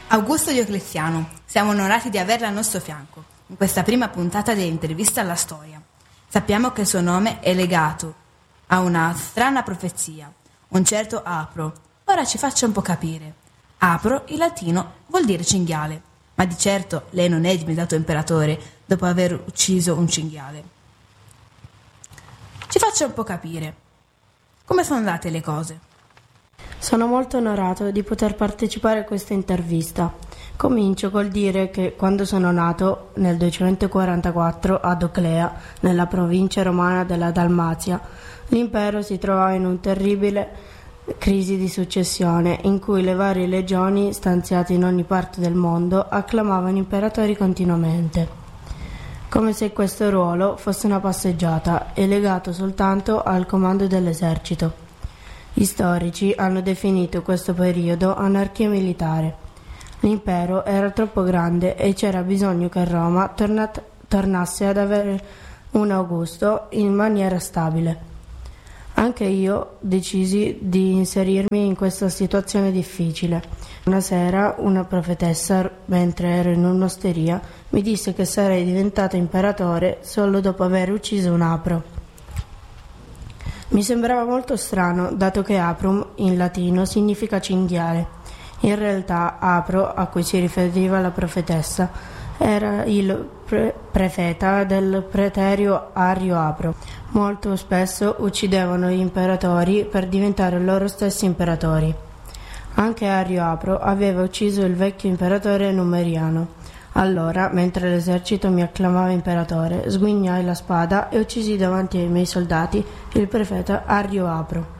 Augusto Diocleziano, siamo onorati di averla al nostro fianco in questa prima puntata dell'intervista alla storia. Sappiamo che il suo nome è legato a una strana profezia, un certo Apro. Ora ci faccia un po' capire. Apro in latino vuol dire cinghiale, ma di certo lei non è diventato imperatore dopo aver ucciso un cinghiale. Ci faccia un po' capire. Come sono andate le cose? Sono molto onorato di poter partecipare a questa intervista. Comincio col dire che quando sono nato, nel 244, ad Oclea, nella provincia romana della Dalmazia, l'impero si trovava in un terribile crisi di successione, in cui le varie legioni, stanziate in ogni parte del mondo, acclamavano imperatori continuamente, come se questo ruolo fosse una passeggiata e legato soltanto al comando dell'esercito. Gli storici hanno definito questo periodo anarchia militare. L'impero era troppo grande e c'era bisogno che Roma tornasse ad avere un Augusto in maniera stabile. Anche io decisi di inserirmi in questa situazione difficile. Una sera una profetessa, mentre ero in un'osteria, mi disse che sarei diventato imperatore solo dopo aver ucciso un Apro. Mi sembrava molto strano, dato che Aprum in latino significa cinghiale. In realtà Apro, a cui si riferiva la profetessa, era il prefeta del preterio Arrio Apro. Molto spesso uccidevano gli imperatori per diventare loro stessi imperatori. Anche Arrio Apro aveva ucciso il vecchio imperatore Numeriano. Allora, mentre l'esercito mi acclamava imperatore, sguignai la spada e uccisi davanti ai miei soldati il prefeta Arrio Apro.